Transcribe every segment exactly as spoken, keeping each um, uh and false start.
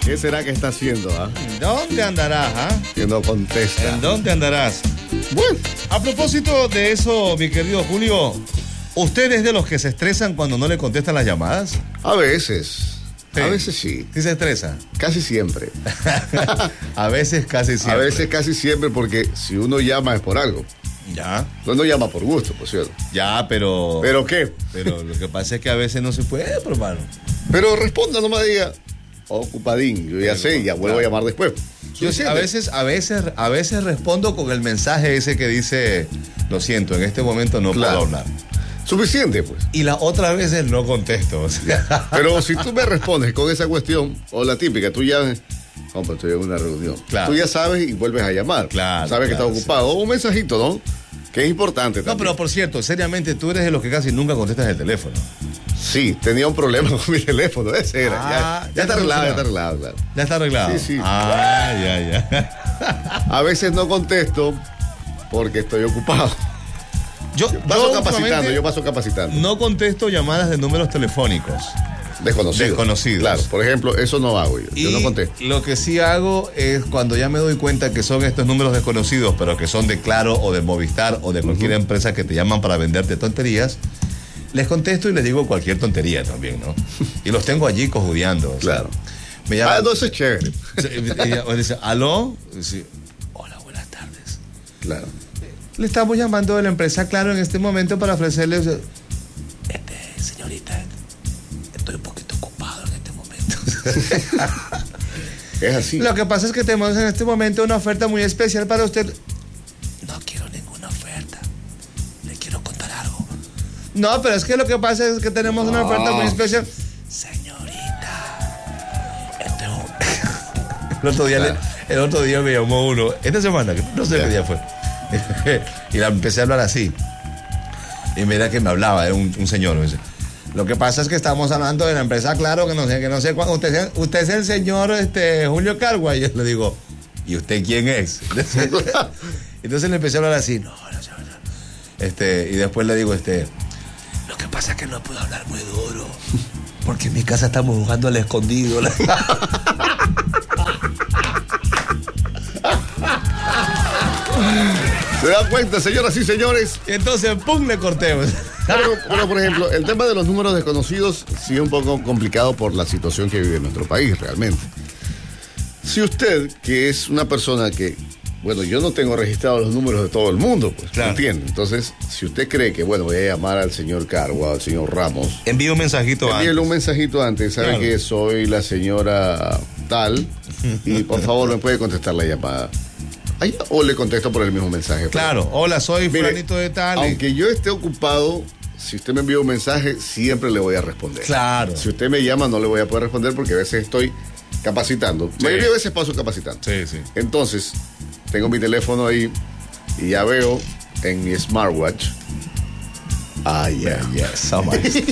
¿Qué será que está haciendo? ¿Ah? ¿Dónde andarás? ¿Ah? Que no contesta. ¿En dónde andarás? Bueno, A propósito de eso, mi querido Julio, ¿usted es de los que se estresan cuando no le contestan las llamadas? a veces. Sí. A veces sí. ¿Sí se estresa? Casi siempre. A veces casi siempre. A veces casi siempre, porque si uno llama es por algo. Ya, Uno llama por gusto, por cierto. ya, pero... ¿Pero qué? Pero lo que pasa es que a veces no se puede, pero, hermano. Pero responda, no me diga ocupadín. Yo ya Pero, sé, ya vuelvo claro. a llamar después. Yo sí, a veces, a veces, a veces respondo con el mensaje ese que dice, lo siento, en este momento no Claro. puedo hablar. Suficiente, pues. Y las otras veces no contesto. O sea, Pero si tú me respondes con esa cuestión, o la típica, tú llamas, hombre, estoy en una reunión. Claro. Tú ya sabes y vuelves a llamar. Claro, Sabes que claro, estás ocupado. O un mensajito, ¿no? Que es importante no, también. pero por cierto, seriamente, tú eres de los que casi nunca contestas el teléfono. Sí, tenía un problema con mi teléfono, ese era. Ah, ya, ya ya está arreglado, ya está solucionado. arreglado, claro. ¿Ya está arreglado? Sí, sí. Ah, ya, ya. A veces no contesto porque estoy ocupado. Yo, Paso yo capacitando, últimamente yo paso capacitando. no contesto llamadas de números telefónicos. Desconocidos. Desconocidos. Claro, por ejemplo, eso no hago yo. Yo Y no contesto. lo que sí hago es cuando ya me doy cuenta que son estos números desconocidos, pero que son de Claro o de Movistar o de cualquier empresa que te llaman para venderte tonterías, les contesto y les digo cualquier tontería también, ¿no? Y los tengo allí cojudeando. o sea, Claro. Me llaman. Ah, no, eso es chévere. O dice, ¿aló? Dice, hola, buenas tardes. Claro. Le estamos llamando de la empresa Claro en este momento para ofrecerles. Este, señorita, estoy un poquito ocupado en este momento. Es así. Lo que pasa es que tenemos en este momento una oferta muy especial para usted. No quiero ninguna oferta. Le quiero contar algo. No, pero es que lo que pasa es que tenemos una No. oferta muy especial. Señorita, este es un- el, otro día Claro. le- el otro día me llamó uno, esta semana, no sé Ya. qué día fue. Y la empecé a hablar así. Y mira que me hablaba, era un, un señor. Me dice, lo que pasa es que estamos hablando de la empresa Claro, que no sé, que no sé cuándo. Usted, es- usted es el señor este, Julio Cargua. Y yo le digo, ¿y usted quién es? Entonces le empecé a hablar así, no, no, no, no. Este, y después le digo, este, lo que pasa es que no puedo hablar muy duro. Porque en mi casa estamos jugando al escondido. ¿Se da cuenta, señoras y señores? Y entonces, ¡pum!, le cortemos. Pero, pero, por ejemplo, el tema de los números desconocidos sí es un poco complicado por la situación que vive nuestro país, realmente. Si usted, que es una persona que, bueno, yo no tengo registrados los números de todo el mundo, pues, Claro. ¿entiende? Entonces, si usted cree que, bueno, voy a llamar al señor Cargua, al señor Ramos, Envío un mensajito envíele antes. un mensajito antes, sabe Claro. que soy la señora tal, y por favor me puede contestar la llamada. Ahí, o le contesto por el mismo mensaje. Claro, hola, soy Mire, fulanito de tal. y- Aunque yo esté ocupado, si usted me envía un mensaje, siempre le voy a responder. Claro. Si usted me llama, no le voy a poder responder porque a veces estoy capacitando. La mayoría de veces paso capacitando. Sí, sí. Entonces, tengo mi teléfono ahí y ya veo en mi smartwatch. Ah, ya. Ya, esa maestra.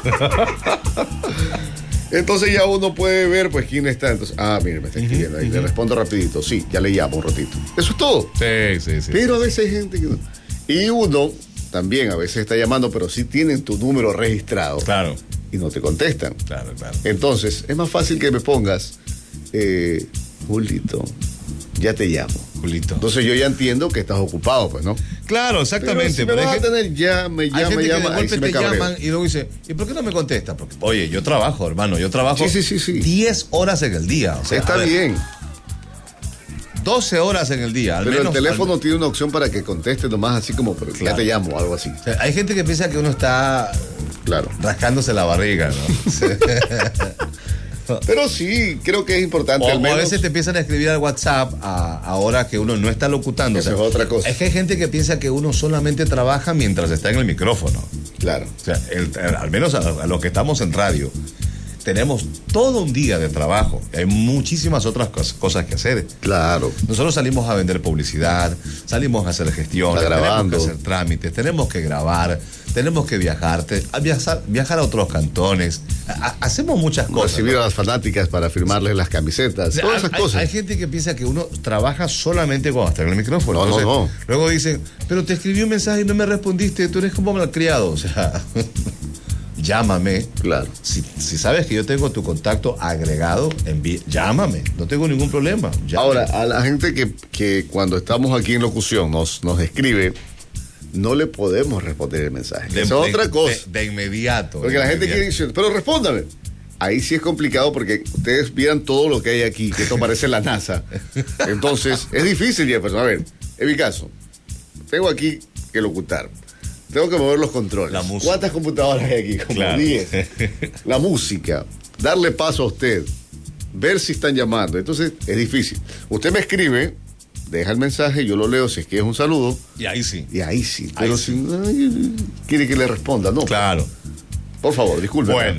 Entonces ya uno puede ver, pues, quién está. Entonces, ah, mire, me está escribiendo ahí. Le respondo rapidito. Sí, ya le llamo un ratito. Eso es todo. Sí, sí, sí. Pero a veces hay gente que no. Y uno también a veces está llamando, pero sí tienen tu número registrado Claro, y no te contestan. claro, claro. Entonces, es más fácil que me pongas, eh, Julito, ya te llamo. Julito. Entonces yo ya entiendo que estás ocupado, pues, ¿no? Claro, exactamente. Pero si me pero vas hay a gente- tener ya, me Hay llama, gente me que de llama, ahí golpe sí me te cabreo. llaman y luego dice, ¿y por qué no me contesta? Porque, oye, yo trabajo, hermano, yo trabajo Sí, sí, sí, sí. diez horas en el día. O sea, Está a ver, bien, doce horas en el día, al pero menos. el teléfono al- tiene una opción para que conteste nomás así como, pero Claro. ya te llamo, algo así. o sea, hay gente que piensa que uno está Claro. rascándose la barriga, ¿no? Sí. Pero sí, creo que es importante O, al o a menos. veces te empiezan a escribir al WhatsApp a, ahora que uno no está locutando. Eso es otra cosa. Es que hay gente que piensa que uno solamente trabaja mientras está en el micrófono. Claro. O sea, el- el- al menos a, a los que estamos en radio, tenemos todo un día de trabajo. Hay muchísimas otras cos- cosas que hacer. Claro. Nosotros salimos a vender publicidad, salimos a hacer gestiones, Está tenemos grabando. que hacer trámites, tenemos que grabar, tenemos que viajar, te- a viajar, viajar a otros cantones. A- a- hacemos muchas cosas. Recibir ¿no? a las fanáticas para firmarles las camisetas, O sea, todas esas hay, cosas. hay gente que piensa que uno trabaja solamente cuando está en el micrófono. No, no, Entonces, no. Luego dicen, pero te escribí un mensaje y no me respondiste, tú eres como malcriado. O sea, llámame. Claro. Si, si sabes que yo tengo tu contacto agregado, enví, llámame. No tengo ningún problema. Llámame. Ahora, a la gente que, que cuando estamos aquí en locución nos, nos escribe, no le podemos responder el mensaje. De, Esa es de, otra cosa. De, de inmediato. Porque de la gente inmediato. quiere decir, pero respóndame. Ahí sí es complicado porque ustedes vieran todo lo que hay aquí, que esto parece la NASA. Entonces, es difícil, Jefferson. A ver, en mi caso, tengo aquí que locutar. Tengo que mover los controles. La música. ¿Cuántas computadoras hay aquí? Como Claro. diez. La música. Darle paso a usted. Ver si están llamando. Entonces, es difícil. Usted me escribe, deja el mensaje, yo lo leo si es que es un saludo. Y ahí sí. Y ahí sí. Ahí Pero sí. si ay, quiere que le responda, no. Claro. Por favor, disculpe. Bueno.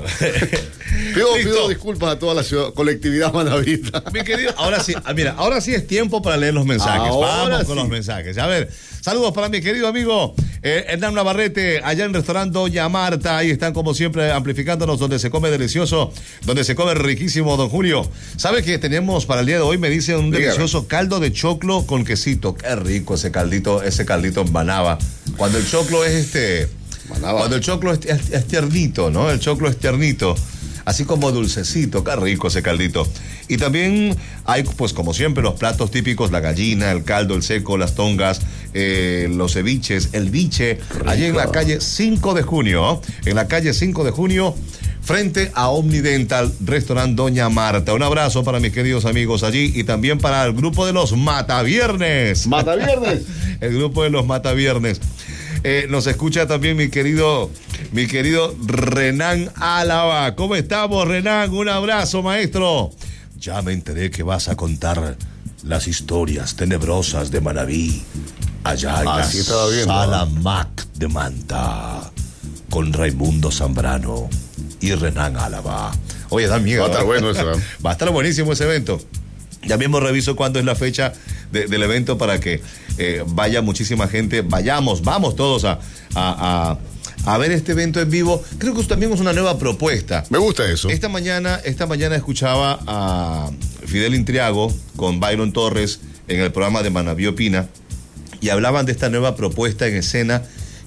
Pido, Listo. pido disculpas a toda la ciudad, colectividad manavita. Mi querido, ahora sí, ah, mira, ahora sí es tiempo para leer los mensajes. Ahora Vamos con sí. los mensajes. A ver, saludos para mi querido amigo eh, Hernán Navarrete, allá en restaurante Doña Marta. Ahí están como siempre amplificándonos, donde se come delicioso, donde se come riquísimo, don Julio. ¿Sabe que tenemos para el día de hoy? Me dice un Dígame. delicioso caldo de choclo con quesito. Qué rico ese caldito, ese caldito en Manaba. Cuando el choclo es este... Manaba. Cuando el choclo es, es, es tiernito, ¿no? El choclo es tiernito, así como dulcecito, qué rico ese caldito. Y también hay, pues como siempre, los platos típicos, la gallina, el caldo, el seco, las tongas, eh, los ceviches, el biche, Rico. allí en la calle cinco de junio, ¿eh? En la calle cinco de junio, frente a Omnidental, restaurante Doña Marta. Un abrazo para mis queridos amigos allí y también para el grupo de los Mataviernes. Mataviernes. El grupo de los Mataviernes. Eh, nos escucha también mi querido, mi querido Renan Álava. ¿Cómo estamos, Renan? Un abrazo, maestro. Ya me enteré que vas a contar las historias tenebrosas de Manabí, allá en Así la estaba viendo, Sala ¿no? Mac de Manta, con Raimundo Zambrano y Renan Álava. Oye, da miedo. Va a estar ¿eh? bueno eso, ¿eh? Va a estar buenísimo ese evento. Ya mismo reviso cuándo es la fecha de, del evento para que eh, vaya muchísima gente. Vayamos, vamos todos a, a, a, a ver este evento en vivo. Creo que también es una nueva propuesta. Me gusta eso. Esta mañana, esta mañana escuchaba a Fidel Intriago con Byron Torres en el programa de Manabí Opina y hablaban de esta nueva propuesta en escena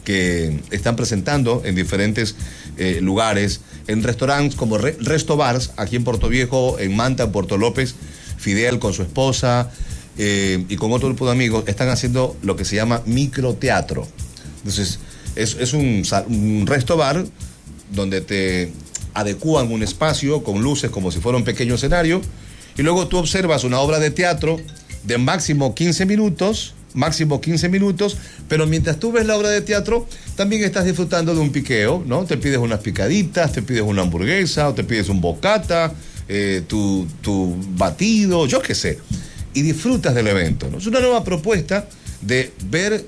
que están presentando en diferentes eh, lugares, en restaurantes como Re- Resto Bars, aquí en Puerto Viejo, en Manta, en Puerto López. Fidel con su esposa eh, y con otro grupo de amigos están haciendo lo que se llama microteatro. Entonces, es, es un, un resto bar donde te adecúan un espacio con luces como si fuera un pequeño escenario y luego tú observas una obra de teatro de máximo quince minutos, máximo quince minutos, pero mientras tú ves la obra de teatro, también estás disfrutando de un piqueo, ¿no? Te pides unas picaditas, te pides una hamburguesa o te pides un bocata, eh, tu, tu batido, yo qué sé, y disfrutas del evento, ¿no? Es una nueva propuesta de ver,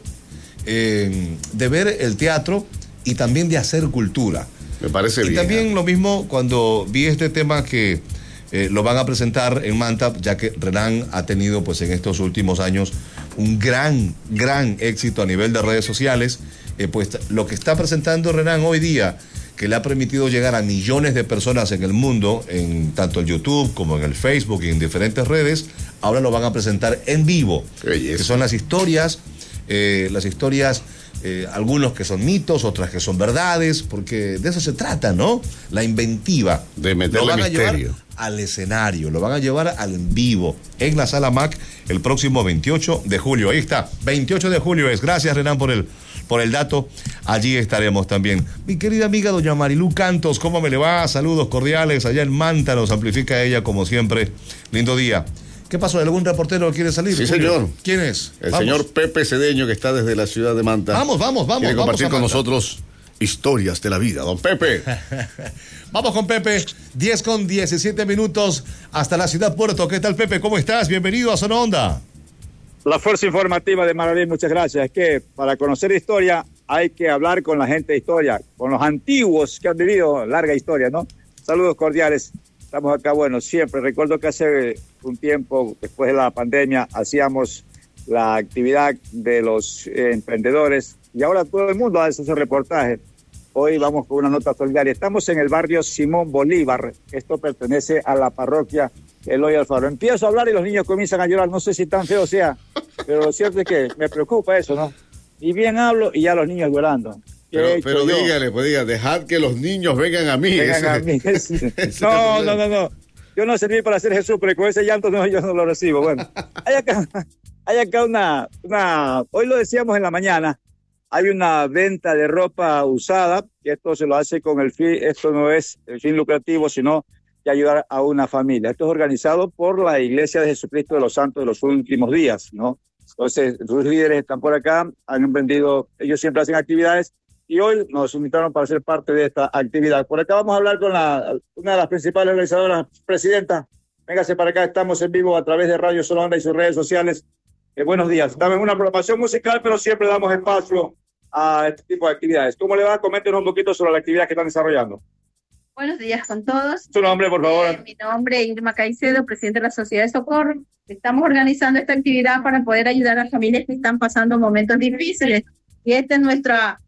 eh, de ver el teatro y también de hacer cultura. Me parece Y bien. también lo mismo cuando vi este tema que eh, lo van a presentar en Manta, ya que Renan ha tenido pues en estos últimos años un gran, gran éxito a nivel de redes sociales. Eh, pues lo que está presentando Renan hoy día, que le ha permitido llegar a millones de personas en el mundo, en tanto en YouTube como en el Facebook y en diferentes redes, ahora lo van a presentar en vivo. Qué belleza. Que son las historias, eh, las historias, eh, algunos que son mitos, otras que son verdades, porque de eso se trata, ¿no? La inventiva. De meterle Lo van a misterio. llevar al escenario, lo van a llevar al en vivo en la Sala Mac el próximo veintiocho de julio. Ahí está, veintiocho de julio es. Gracias, Renan, por el, por el dato. Allí estaremos también. Mi querida amiga doña Marilú Cantos, ¿cómo me le va? Saludos cordiales. Allá en Manta nos amplifica ella como siempre. Lindo día. ¿Qué pasó? ¿Algún reportero quiere salir? Sí, Julio? señor. ¿Quién es? El Vamos. señor Pepe Cedeño, que está desde la ciudad de Manta. Vamos, vamos, vamos. Quiere vamos compartir a con Manta. nosotros historias de la vida. Don Pepe. Vamos con Pepe, diez con diecisiete minutos hasta la ciudad Puerto. ¿Qué tal, Pepe? ¿Cómo estás? Bienvenido a Zona Onda. La fuerza informativa de Manabí, muchas gracias. Es que para conocer historia hay que hablar con la gente de historia, con los antiguos que han vivido larga historia, ¿no? Saludos cordiales. Estamos acá, bueno, siempre. Recuerdo que hace un tiempo, después de la pandemia, hacíamos la actividad de los eh, emprendedores y ahora todo el mundo hace ese reportaje. Hoy vamos con una nota solidaria. Estamos en el barrio Simón Bolívar. Esto pertenece a la parroquia Eloy Alfaro. Empiezo a hablar y los niños comienzan a llorar. No sé si tan feo sea, pero lo cierto es que me preocupa eso, ¿no? Y bien hablo y ya los niños llorando. Pero, pero dígale, pues diga, dejad que los niños vengan a mí. Vengan a mí. no, no, no, no. Yo no serví para ser Jesús, pero con ese llanto no, yo no lo recibo. Bueno, hay acá, hay acá una, una, hoy lo decíamos en la mañana, hay una venta de ropa usada, que esto se lo hace con el fin, esto no es el fin lucrativo, sino de ayudar a una familia. Esto es organizado por la Iglesia de Jesucristo de los Santos de los Últimos Días, ¿no? Entonces, sus líderes están por acá, han emprendido, ellos siempre hacen actividades, y hoy nos invitaron para ser parte de esta actividad. Por acá vamos a hablar con la, una de las principales organizadoras, presidenta. Véngase para acá, estamos en vivo a través de Radio Sol Onda y sus redes sociales. Eh, buenos días. Estamos en una programación musical, pero siempre damos espacio a este tipo de actividades. ¿Cómo le va? Coméntenos un poquito sobre la actividad que están desarrollando. Buenos días con todos. Su nombre, por favor. Eh, mi nombre es Irma Caicedo, presidente de la Sociedad de Socorro. Estamos organizando esta actividad para poder ayudar a familias que están pasando momentos difíciles. Y esta es nuestra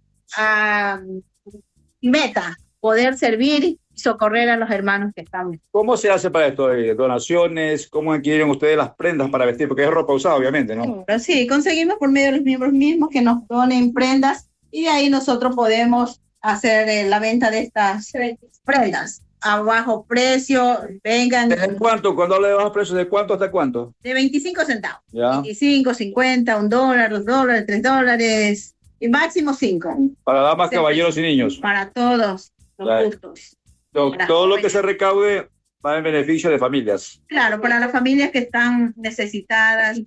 uh, meta, poder servir y socorrer a los hermanos que están. ¿Cómo se hace para esto? ¿Donaciones? ¿Cómo adquieren ustedes las prendas para vestir? Porque es ropa usada, obviamente, ¿no? Sí, conseguimos por medio de los miembros mismos que nos donen prendas y de ahí nosotros podemos hacer eh, la venta de estas prendas a bajo precio. Vengan. ¿De cuánto? Cuando hablo de bajo precio, ¿de cuánto hasta cuánto? De veinticinco centavos. ¿Ya? veinticinco, cincuenta, un dólar, dos dólares, tres dólares y máximo cinco. Para damas, caballeros y niños. Para todos los Claro. gustos. Todo, todo lo que se recaude va en beneficio de familias. Claro, para las familias que están necesitadas,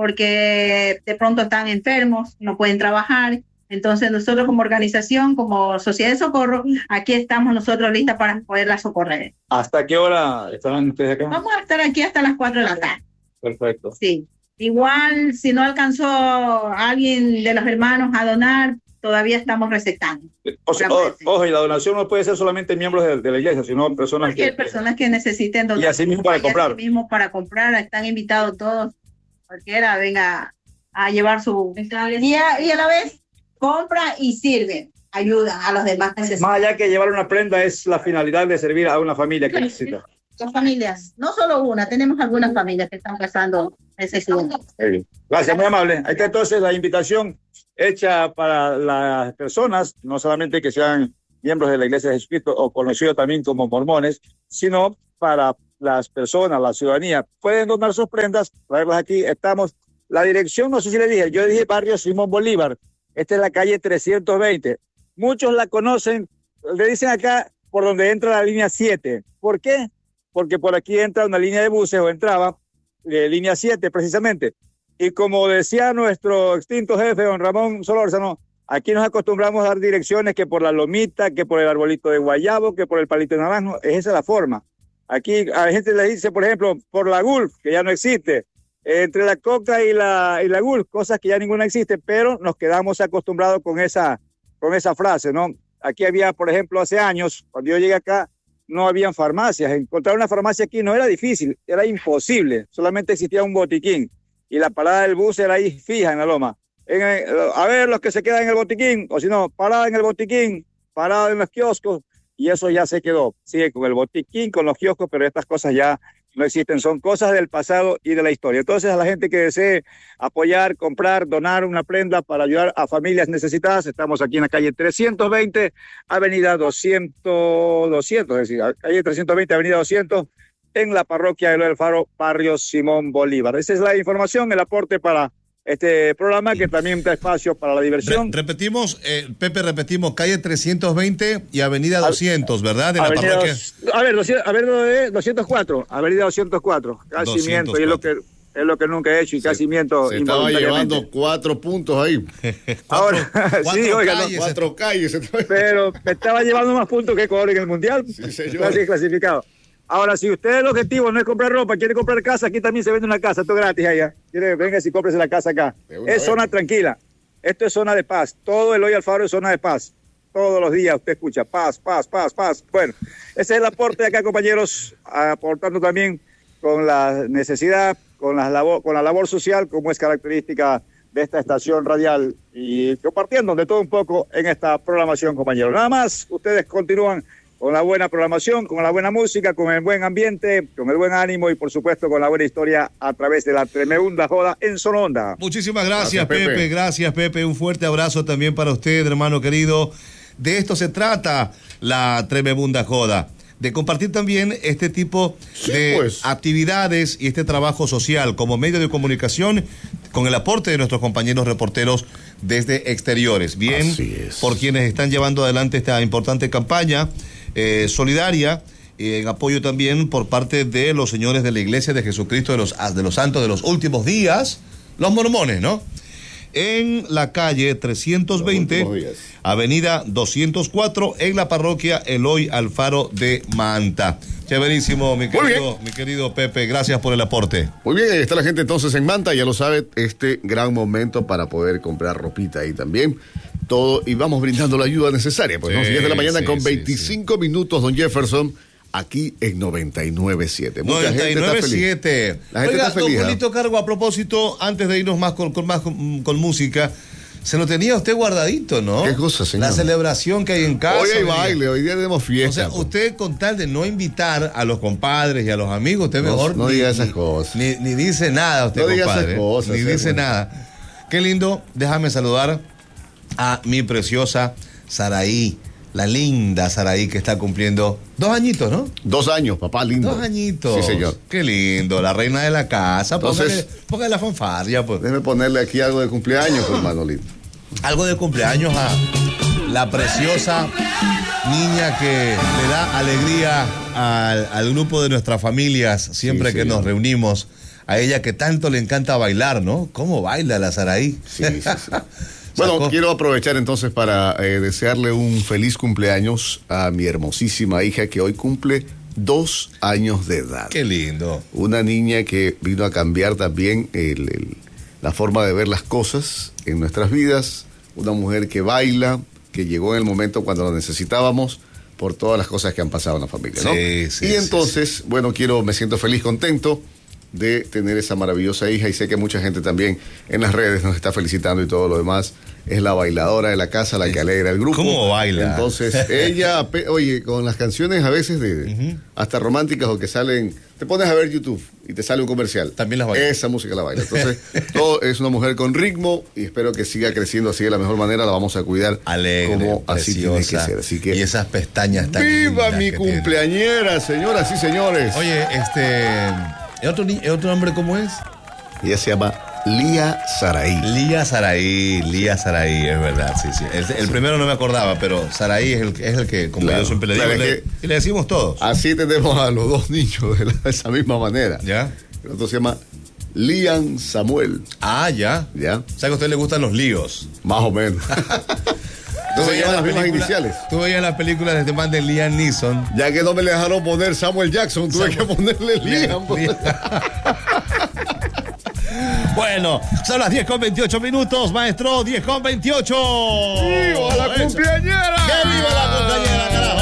porque de pronto están enfermos, no pueden trabajar. Entonces nosotros como organización, como Sociedad de Socorro, aquí estamos nosotros listas para poderla socorrer. ¿Hasta qué hora estarán ustedes acá? Vamos a estar aquí hasta las cuatro de la tarde. Perfecto. Sí. Igual, si no alcanzó alguien de los hermanos a donar, todavía estamos recetando. O sea, o, ojo, y la donación no puede ser solamente miembros de, de la iglesia, sino personas Cualquier que... personas que necesiten donar. Y así mismo para Y comprar. así mismo para comprar, están invitados todos. Cualquiera venga a llevar su... Y a, y a la vez compra y sirve, ayuda a los demás necesitados. Más allá que llevar una prenda es la finalidad de servir a una familia que necesita. Las familias, no solo una, tenemos algunas familias que están pasando necesidad. Gracias, muy amable. Ahí está entonces la invitación hecha para las personas, no solamente que sean miembros de la Iglesia de Jesucristo o conocidos también como mormones, sino para las personas, la ciudadanía. Pueden donar sus prendas, traerlas aquí. Estamos, la dirección, no sé si le dije, yo dije barrio Simón Bolívar. Esta es la calle trescientos veinte. Muchos la conocen, le dicen acá por donde entra la línea siete. ¿Por qué? Porque por aquí entra una línea de buses, o entraba, eh, línea siete precisamente. Y como decía nuestro extinto jefe, don Ramón Solórzano, aquí nos acostumbramos a dar direcciones que por la lomita, que por el arbolito de guayabo, que por el palito de naranjo. Esa es la forma. Aquí a la gente le dice, por ejemplo, por la Gulf, que ya no existe. Entre la Coca y la, y la Gulf, cosas que ya ninguna existe, pero nos quedamos acostumbrados con esa, con esa frase, ¿no? Aquí había, por ejemplo, hace años, cuando yo llegué acá, no habían farmacias. Encontrar una farmacia aquí no era difícil, era imposible. Solamente existía un botiquín y la parada del bus era ahí fija en la loma. En el, a ver los que se quedan en el botiquín, o si no, parada en el botiquín, parada en los kioscos, y eso ya se quedó. Sigue con el botiquín, con los kioscos, pero estas cosas ya no existen, son cosas del pasado y de la historia. Entonces, a la gente que desee apoyar, comprar, donar una prenda para ayudar a familias necesitadas, estamos aquí en la calle trescientos veinte, avenida doscientos, doscientos, es decir, calle trescientos veinte, avenida doscientos, en la parroquia de Eloy Alfaro, barrio Simón Bolívar. Esa es la información, el aporte para este programa, que también da espacio para la diversión. Re repetimos, eh, Pepe, repetimos, calle trescientos veinte y avenida doscientos, ¿verdad? De la avenida parroquia. Dos, a ver, doscientos, a ver, doscientos cuatro, avenida doscientos cuatro, casi miento, y es lo que es lo que nunca he hecho, y casi miento. Se estaba llevando cuatro puntos ahí. Ahora, cuatro sí, oiga, calles, no, cuatro calles. pero me estaba llevando más puntos que Ecuador en el Mundial. Sí, señor. Así clasificado. Ahora, si usted el objetivo no es comprar ropa, quiere comprar casa, aquí también se vende una casa, esto es gratis allá. Quiere, venga y cómprese la casa acá. Es vez. Zona tranquila. Esto es zona de paz. Todo Eloy Alfaro es zona de paz. Todos los días usted escucha paz, paz, paz, paz. Bueno, ese es el aporte de acá, compañeros, aportando también con la necesidad, con la labor, con la labor social, como es característica de esta estación radial, y compartiendo de todo un poco en esta programación, compañeros. Nada más, ustedes continúan con la buena programación, con la buena música, con el buen ambiente, con el buen ánimo y por supuesto con la buena historia a través de la tremenda joda en Sononda. Muchísimas gracias, Gracias, Pepe. Pepe. Gracias, Pepe. Un fuerte abrazo también para usted, hermano querido. De esto se trata la tremenda joda, de compartir también este tipo Sí, de pues. actividades y este trabajo social como medio de comunicación con el aporte de nuestros compañeros reporteros desde exteriores. Bien, Así es. por quienes están llevando adelante esta importante campaña eh, solidaria, eh, en apoyo también por parte de los señores de la Iglesia de Jesucristo de los, de los Santos de los Últimos Días, los mormones, ¿no? En la calle trescientos veinte, Los últimos días. avenida doscientos cuatro, en la parroquia Eloy Alfaro de Manta. Chéverísimo, mi Muy querido, mi querido Pepe, gracias por el aporte. Muy bien, ahí está la gente entonces en Manta, ya lo sabe, este gran momento para poder comprar ropita ahí también. Todo, y vamos brindando la ayuda necesaria. Pues, ¿no? Sí, diez de la mañana sí, con sí, veinticinco minutos, don Jefferson, aquí en noventa y nueve punto siete. Mucha noventa y gente nueve está feliz. siete. La gente Oiga, está feliz. don ¿ah? Julito Cargo, a propósito, antes de irnos más con, con más con, con música, se lo tenía usted guardadito, ¿no? ¿Qué cosa, señor? La celebración que hay en casa. Hoy hay venía. baile, hoy día tenemos O fiesta. sea, pues. usted con tal de no invitar a los compadres y a los amigos, usted No, mejor no ni, diga esas ni- cosas. Ni, ni dice nada usted, No diga esas compadre. cosas, Ni sí, dice bueno. nada. Qué lindo, déjame saludar a mi preciosa Saraí, la linda Saraí que está cumpliendo dos añitos, ¿no? Dos años, papá lindo. Dos añitos. Sí, señor. Qué lindo, la reina de la casa. Entonces- Póngale, póngale la fanfarria, pues. Déjeme ponerle aquí algo de cumpleaños, pues, Manolito. Algo de cumpleaños a la preciosa niña que le da alegría al, al grupo de nuestras familias siempre Sí, que sí. nos reunimos. A ella que tanto le encanta bailar, ¿no? ¿Cómo baila la Saraí? Sí, sí, sí. Bueno, Sacó. quiero aprovechar entonces para eh, desearle un feliz cumpleaños a mi hermosísima hija que hoy cumple dos años de edad. Qué lindo. Una niña que vino a cambiar también el- el- la forma de ver las cosas en nuestras vidas. Una mujer que baila, que llegó en el momento cuando lo necesitábamos por todas las cosas que han pasado en la familia, ¿no? Sí, sí, y sí, entonces, bueno, quiero, me siento feliz, contento de tener esa maravillosa hija y sé que mucha gente también en las redes nos está felicitando y todo lo demás. Es la bailadora de la casa, la que alegra el grupo. ¿Cómo baila? Entonces, ella, pe- oye, con las canciones a veces de hasta románticas o que salen, te pones a ver YouTube y te sale un comercial. También las baila. Esa música la baila. Entonces, todo es una mujer con ritmo y espero que siga creciendo así de la mejor manera. La vamos a cuidar Alegre, como así tiene que preciosa. ser. Así que Y esas pestañas tan ¡viva lindas mi que tiene. cumpleañera, señoras y señores! Oye, este... ¿Es otro, ni- ¿es otro nombre cómo es? Ella se llama Lía Saraí. Lía Saraí, Lía Saraí, es verdad, sí, sí. El, el primero no me acordaba, pero Saraí es el, es el que, como Claro, yo siempre le digo, claro, es le- que- y le decimos todos. Así tenemos a los dos niños de, la- de esa misma manera. ¿Ya? El otro se llama Liam Samuel. Ah, ya. ¿Ya? O sea que a usted le gustan los líos. Más o menos. Tú Entonces veías llevan las la mismas película- iniciales. Tú veías las películas de este man de Liam Neeson. Ya que no me le dejaron poner Samuel Jackson, tuve que ponerle Liam. Liam. Bueno, son las diez con veintiocho minutos, maestro, diez con veintiocho. ¡Viva la Eso. cumpleañera! ¡Que viva la cumpleañera, carajo!